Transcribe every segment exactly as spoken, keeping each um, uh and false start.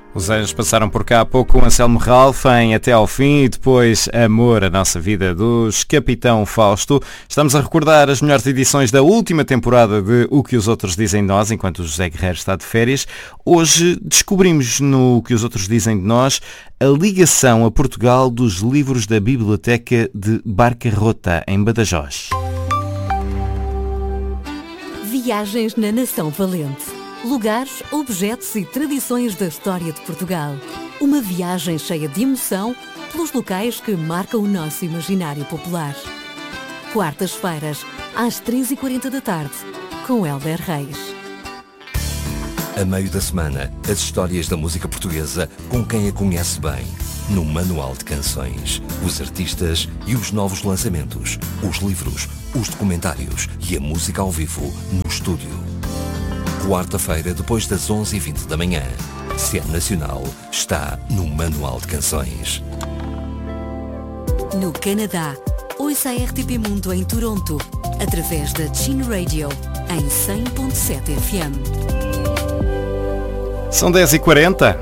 Os Anjos passaram por cá há pouco, o Anselmo Ralph em Até ao Fim e depois Amor, a Nossa Vida dos Capitão Fausto. Estamos a recordar as melhores edições da última temporada de O que os Outros Dizem de Nós, enquanto o José Guerreiro está de férias. Hoje descobrimos no O que os Outros Dizem de Nós a ligação a Portugal dos livros da Biblioteca de Barcarrota, em Badajoz. Viagens na Nação Valente. Lugares, objetos e tradições da história de Portugal. Uma viagem cheia de emoção pelos locais que marcam o nosso imaginário popular. Quartas-feiras, às três e quarenta da tarde, com Hélder Reis. A meio da semana, as histórias da música portuguesa com quem a conhece bem. No Manual de Canções, os artistas e os novos lançamentos, os livros, os documentários e a música ao vivo no estúdio. Quarta-feira, depois das onze e vinte da manhã. Se é nacional, está no Manual de Canções. No Canadá, ouça a R T P Mundo em Toronto, através da Chin Radio, em cem ponto sete F M. São dez e quarenta.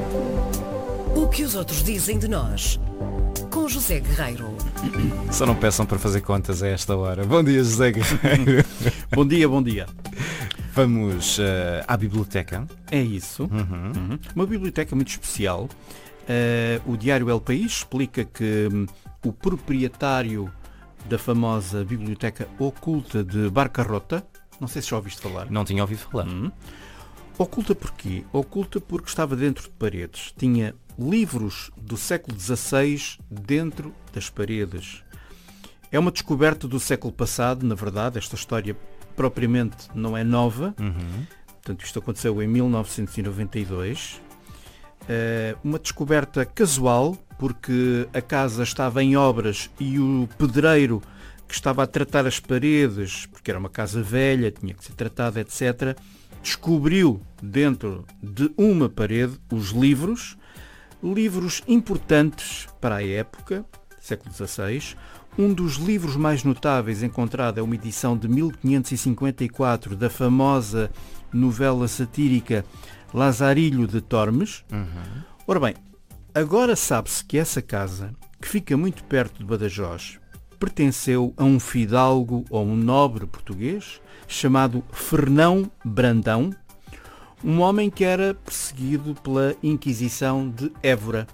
O que os outros dizem de nós, com José Guerreiro. Só não peçam para fazer contas a esta hora. Bom dia, José Guerreiro. Bom dia, bom dia. Vamos uh, à biblioteca. É isso. Uhum. Uhum. Uma biblioteca muito especial. Uh, o Diário El País explica que um, o proprietário da famosa Biblioteca Oculta de Barcarrota, não sei se já ouviste falar. Não tinha ouvido falar. Uhum. Oculta porquê? Oculta porque estava dentro de paredes. Tinha livros do século dezasseis dentro das paredes. É uma descoberta do século passado, na verdade. Esta história propriamente não é nova. Uhum. Portanto, isto aconteceu em mil novecentos e noventa e dois. Uh, uma descoberta casual, porque a casa estava em obras e o pedreiro que estava a tratar as paredes, porque era uma casa velha, tinha que ser tratada, etcétera, descobriu dentro de uma parede os livros, livros importantes para a época, século dezasseis. Um dos livros mais notáveis encontrado é uma edição de mil quinhentos e cinquenta e quatro da famosa novela satírica Lazarilho de Tormes. Uhum. Ora bem, agora sabe-se que essa casa, que fica muito perto de Badajoz, pertenceu a um fidalgo ou um nobre português chamado Fernão Brandão, um homem que era perseguido pela Inquisição de Évora.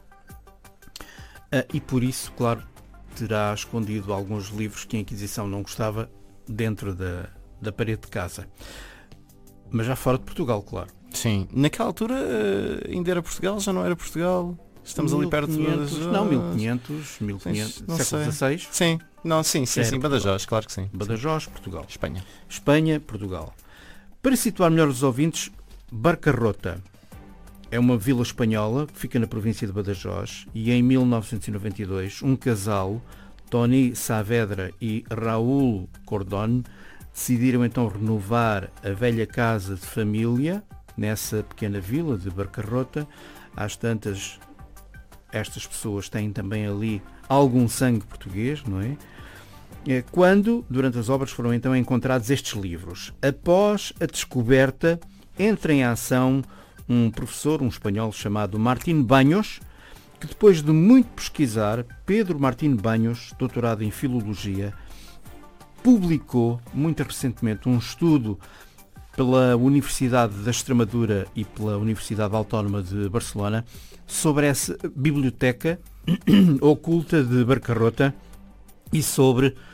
Ah, e por isso, claro, terá escondido alguns livros que a Inquisição não gostava dentro da, da parede de casa. Mas já fora de Portugal, claro. Sim. Naquela altura ainda era Portugal, já não era Portugal? Estamos ali perto de Badajoz. Não, mil e quinhentos, mil e quinhentos, não século sei. dezasseis. Sim, não, sim, sim, Era sim. Badajoz, claro que sim. Badajoz, Portugal. Espanha. Espanha, Portugal. Para situar melhor os ouvintes, Barcarrota é uma vila espanhola que fica na província de Badajoz e em mil novecentos e noventa e dois um casal, Toni Saavedra e Raul Cordón, decidiram então renovar a velha casa de família nessa pequena vila de Barcarrota. Às tantas, estas pessoas têm também ali algum sangue português, não é? Quando, durante as obras, foram então encontrados estes livros. Após a descoberta, entra em ação um professor, um espanhol chamado Martín Baños, que depois de muito pesquisar, Pedro Martín Baños, doutorado em Filologia, publicou muito recentemente um estudo pela Universidade da Extremadura e pela Universidade Autónoma de Barcelona sobre essa biblioteca oculta de Barcarrota e sobre uh,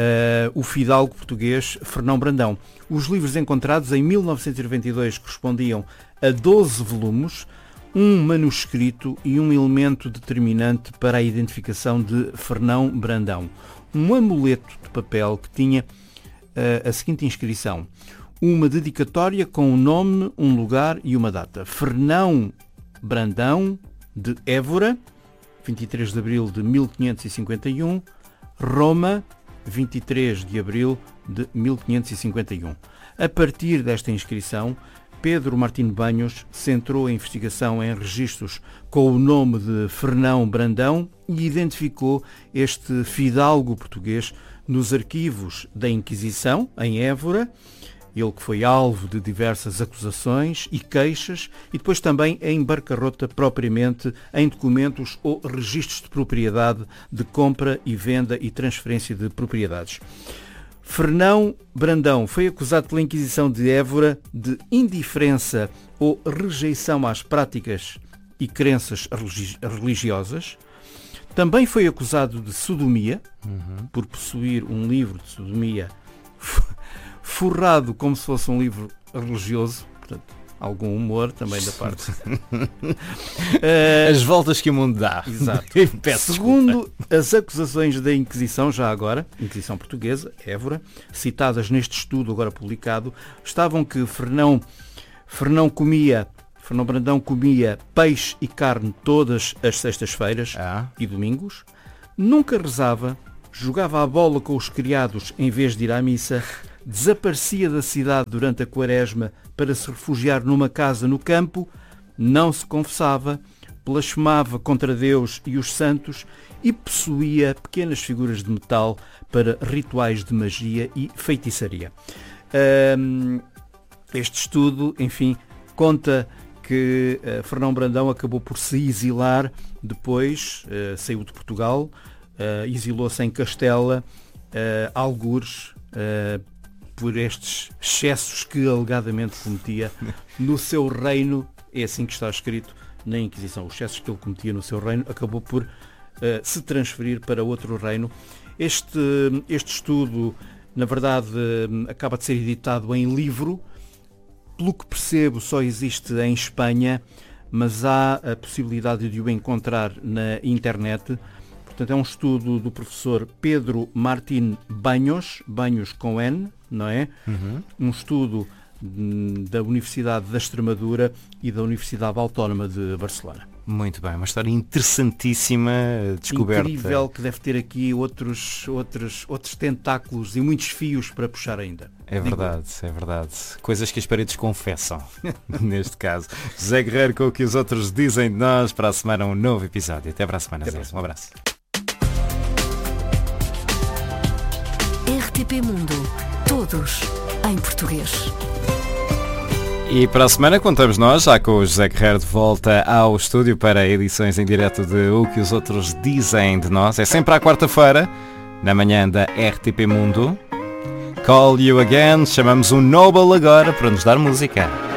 o fidalgo português Fernão Brandão. Os livros encontrados em mil novecentos e noventa e dois correspondiam a doze volumes, um manuscrito e um elemento determinante para a identificação de Fernão Brandão. Um amuleto de papel que tinha uh, a seguinte inscrição: uma dedicatória com um nome, um lugar e uma data. Fernão Brandão, de Évora, vinte e três de abril de mil quinhentos e cinquenta e um, Roma, vinte e três de abril de mil quinhentos e cinquenta e um. A partir desta inscrição, Pedro Martín Baños centrou a investigação em registros com o nome de Fernão Brandão e identificou este fidalgo português nos arquivos da Inquisição, em Évora, ele que foi alvo de diversas acusações e queixas, e depois também em bancarrota propriamente em documentos ou registros de propriedade de compra e venda e transferência de propriedades. Fernão Brandão foi acusado pela Inquisição de Évora de indiferença ou rejeição às práticas e crenças religiosas. Também foi acusado de sodomia, uhum. por possuir um livro de sodomia forrado como se fosse um livro religioso, portanto, algum humor também da parte. As voltas que o mundo dá. Exato. Segundo as acusações da Inquisição, já agora, Inquisição Portuguesa, Évora, citadas neste estudo agora publicado, estavam que Fernão, Fernão comia, Fernão Brandão comia peixe e carne todas as sextas-feiras ah. e domingos, nunca rezava, jogava a bola com os criados em vez de ir à missa, desaparecia da cidade durante a quaresma para se refugiar numa casa no campo, não se confessava, blasfemava contra Deus e os santos e possuía pequenas figuras de metal para rituais de magia e feitiçaria. Um, este estudo, enfim, conta que uh, Fernão Brandão acabou por se exilar depois, uh, saiu de Portugal, uh, exilou-se em Castela, uh, algures, uh, por estes excessos que alegadamente cometia no seu reino, é assim que está escrito na Inquisição, os excessos que ele cometia no seu reino, acabou por uh, se transferir para outro reino. Este, este estudo, na verdade, uh, acaba de ser editado em livro, pelo que percebo só existe em Espanha, mas há a possibilidade de o encontrar na internet. Portanto, é um estudo do professor Pedro Martín Banhos, Banhos com N, não é? Uhum. Um estudo da Universidade da Extremadura e da Universidade Autónoma de Barcelona. Muito bem, uma história interessantíssima, descoberta. Incrível, que deve ter aqui outros, outros, outros tentáculos e muitos fios para puxar ainda. É verdade, Digo. é verdade. Coisas que as paredes confessam, neste caso. José Guerreiro, com o que os outros dizem de nós, para a semana um novo episódio. Até para a semana, Zé. Um abraço. R T P Mundo. Todos em português. E para a semana contamos nós, já com o José Guerreiro de volta ao estúdio para edições em direto de O que os outros dizem de nós. É sempre à quarta-feira, na manhã da R T P Mundo. Call You Again, chamamos o Nobel agora para nos dar música.